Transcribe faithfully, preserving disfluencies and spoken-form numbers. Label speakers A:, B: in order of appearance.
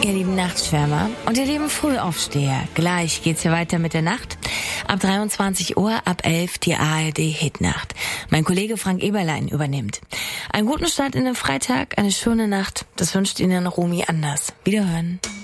A: ihr lieben Nachtschwärmer und ihr lieben Frühaufsteher. Gleich geht's hier weiter mit der Nacht. Ab dreiundzwanzig Uhr, ab elf die A R D-Hitnacht. Mein Kollege Frank Eberlein übernimmt. Einen guten Start in den Freitag, eine schöne Nacht. Das wünscht Ihnen Romy Anders. Wiederhören.